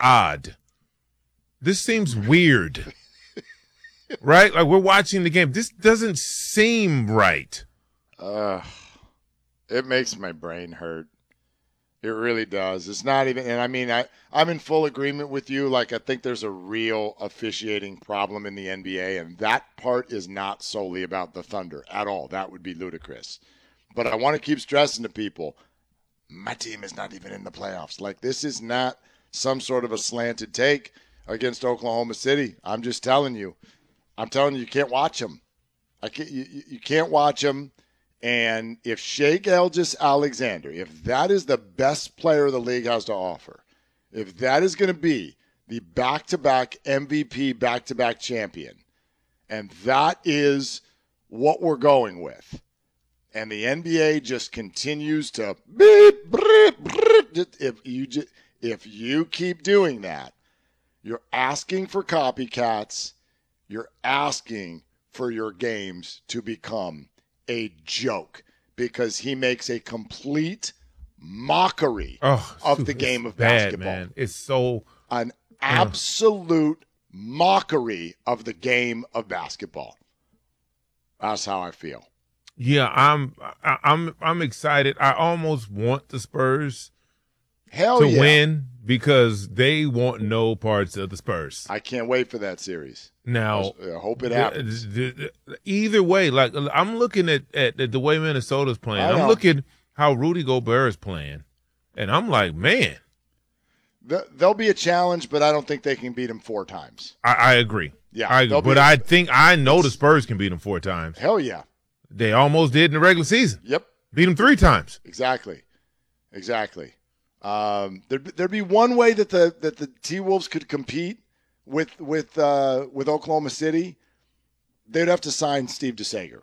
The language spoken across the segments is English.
odd. This seems weird. Right? Like, we're watching the game. This doesn't seem right. It makes my brain hurt. It really does. It's not even, and I mean, I'm in full agreement with you. Like, I think there's a real officiating problem in the NBA, and that part is not solely about the Thunder at all. That would be ludicrous. But I want to keep stressing to people, my team is not even in the playoffs. Like, this is not some sort of a slanted take against Oklahoma City. I'm just telling you. I'm telling you, you can't watch them. You can't watch them. And if Shai Gilgeous-Alexander, if that is the best player the league has to offer, if that is going to be the back-to-back MVP, back-to-back champion, and that is what we're going with, and the NBA just continues to beep, beep, beep, if you keep doing that, you're asking for copycats. You're asking for your games to become a joke, because he makes a complete mockery of the game of basketball. Man. It's so an absolute mockery of the game of basketball. That's how I feel. Yeah, I'm excited. I almost want the Spurs to win, because they want no parts of the Spurs. I can't wait for that series. Now, I hope it happens. Either way, like, I'm looking at the way Minnesota's playing. I'm looking how Rudy Gobert is playing, and I'm like, man. There'll be a challenge, but I don't think they can beat him 4 times. I agree. Yeah, I agree. But I know the Spurs can beat them 4 times. Hell yeah. They almost did in the regular season. Yep. Beat them 3 times. Exactly. There'd be one way that the T-Wolves could compete with Oklahoma City. They'd have to sign Steve DeSager.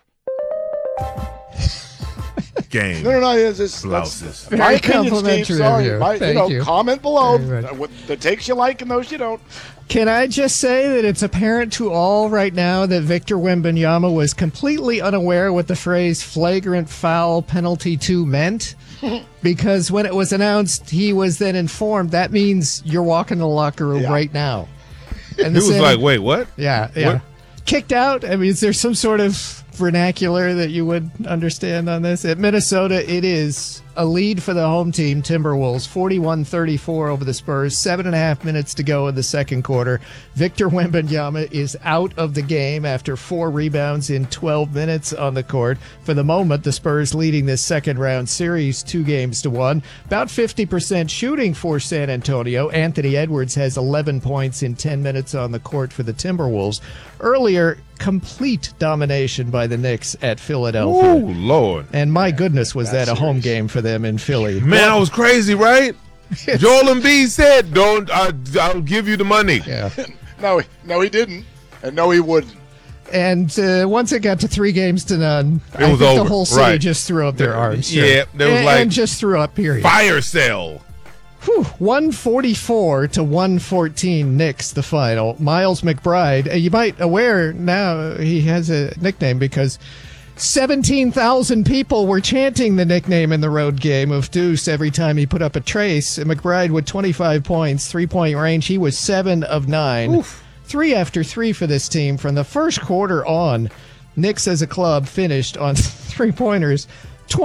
Game. No. Blouses. My opinion, Steve. Sorry. Thank you. Comment below. The takes you like and those you don't. Can I just say that it's apparent to all right now that Victor Wembanyama was completely unaware what the phrase flagrant foul penalty 2 meant? Because when it was announced, he was then informed that means you're walking to the locker room right now. And he was like, wait, what? Yeah. What? Kicked out? I mean, is there some sort of vernacular that you would understand on this? At Minnesota, it is a lead for the home team, Timberwolves, 41-34 over the Spurs, 7.5 minutes to go in the second quarter. Victor Wembanyama is out of the game after 4 rebounds in 12 minutes on the court. For the moment, the Spurs leading this second-round series 2-1. About 50% shooting for San Antonio. Anthony Edwards has 11 points in 10 minutes on the court for the Timberwolves. Earlier, complete domination by the Knicks at Philadelphia. Oh, Lord. And my goodness, was that a home game for them in Philly. Man, I was crazy, right? Joel Embiid said, I'll give you the money. Yeah. No, he didn't. And no, he wouldn't. And once it got to 3-0, it was over. The whole city just threw up their arms. Yeah, there was and just threw up, period. Fire sale. 144-114 Knicks, the final. Miles McBride, you might aware now he has a nickname because 17,000 people were chanting the nickname in the road game of Deuce every time he put up a trace. McBride with 25 points, 3-point range. He was 7 of 9. Oof. 3 after 3 for this team. From the first quarter on, Knicks as a club finished on 3-pointers